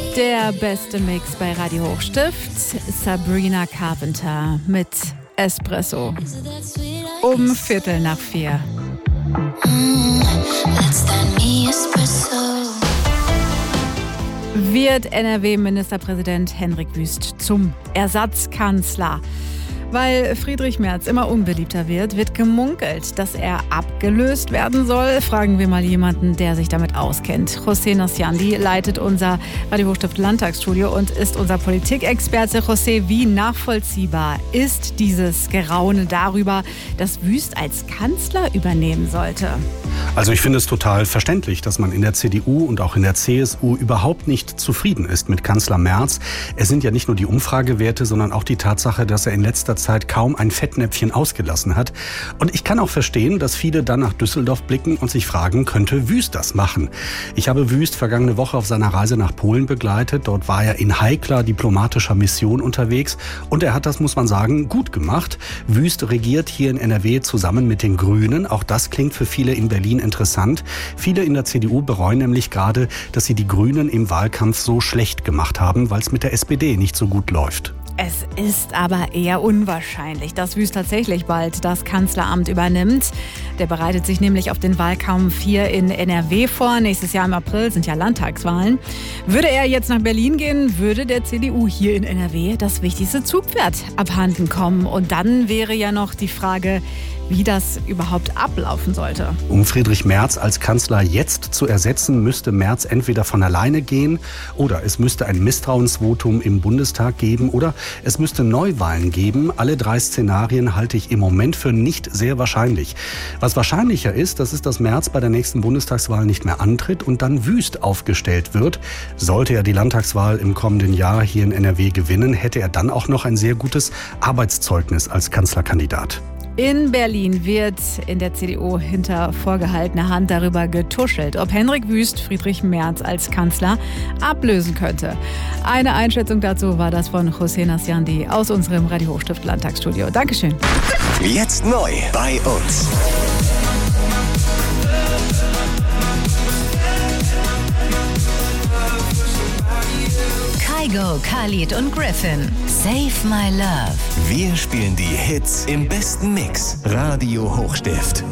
Der beste Mix bei Radio Hochstift. Sabrina Carpenter mit Espresso. Um 4:45. Wird NRW-Ministerpräsident Hendrik Wüst zum Ersatzkanzler? Weil Friedrich Merz immer unbeliebter wird gemunkelt, dass er abgelöst werden soll. Fragen wir mal jemanden, der sich damit auskennt. José Nasciandi leitet unser Radio Hochstift Landtagsstudio und ist unser Politikexperte. José, wie nachvollziehbar ist dieses Geraune darüber, dass Wüst als Kanzler übernehmen sollte? Also ich finde es total verständlich, dass man in der CDU und auch in der CSU überhaupt nicht zufrieden ist mit Kanzler Merz. Es sind ja nicht nur die Umfragewerte, sondern auch die Tatsache, dass er in letzter Zeit kaum ein Fettnäpfchen ausgelassen hat. Und ich kann auch verstehen, dass viele dann nach Düsseldorf blicken und sich fragen, könnte Wüst das machen? Ich habe Wüst vergangene Woche auf seiner Reise nach Polen begleitet. Dort war er in heikler diplomatischer Mission unterwegs und er hat das, muss man sagen, gut gemacht. Wüst regiert hier in NRW zusammen mit den Grünen. Auch das klingt für viele in Berlin interessant. Viele in der CDU bereuen nämlich gerade, dass sie die Grünen im Wahlkampf so schlecht gemacht haben, weil es mit der SPD nicht so gut läuft. Es ist aber eher unwahrscheinlich, dass Wüst tatsächlich bald das Kanzleramt übernimmt. Der bereitet sich nämlich auf den Wahlkampf hier in NRW vor. Nächstes Jahr im April sind ja Landtagswahlen. Würde er jetzt nach Berlin gehen, würde der CDU hier in NRW das wichtigste Zugpferd abhanden kommen. Und dann wäre ja noch die Frage, wie das überhaupt ablaufen sollte. Um Friedrich Merz als Kanzler jetzt zu ersetzen, müsste Merz entweder von alleine gehen oder es müsste ein Misstrauensvotum im Bundestag geben oder es müsste Neuwahlen geben. Alle drei Szenarien halte ich im Moment für nicht sehr wahrscheinlich. Was wahrscheinlicher ist, das ist, dass Merz bei der nächsten Bundestagswahl nicht mehr antritt und dann Wüst aufgestellt wird. Sollte er die Landtagswahl im kommenden Jahr hier in NRW gewinnen, hätte er dann auch noch ein sehr gutes Arbeitszeugnis als Kanzlerkandidat. In Berlin wird in der CDU hinter vorgehaltener Hand darüber getuschelt, ob Hendrik Wüst Friedrich Merz als Kanzler ablösen könnte. Eine Einschätzung dazu war das von José Nasciandi aus unserem Radio Hochstift Landtagsstudio. Dankeschön. Jetzt neu bei uns. Kygo, Khalid und Griffin. Save My Love. Wir spielen die Hits im besten Mix. Radio Hochstift.